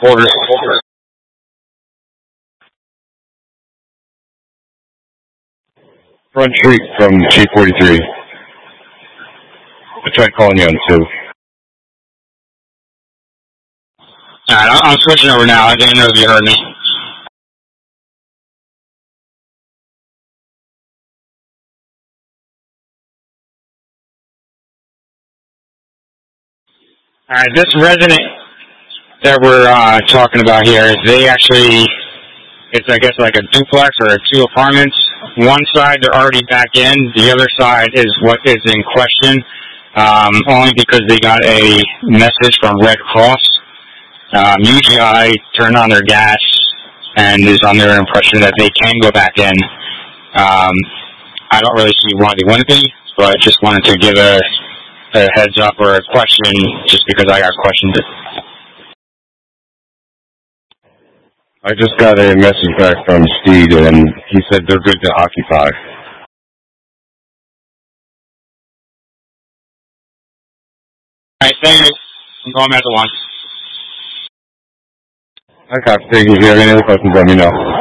Over. Front street from G43. I tried calling you on 2. Alright, I'm switching over now. I didn't know if you heard me. Alright, this resident that we're talking about here, it's I guess like a duplex or 2 apartments. One side they're already back in, the other side is what is in question, only because they got a message from Red Cross. Usually I turn on their gas and is under the impression that they can go back in. I don't really see why they wouldn't be, but I just wanted to give a heads up or a question just because I got questioned. I just got a message back from Steve, and he said they're good to occupy. Alright, thank you. I'm going back to lunch. Okay, if you have any other questions, let me know.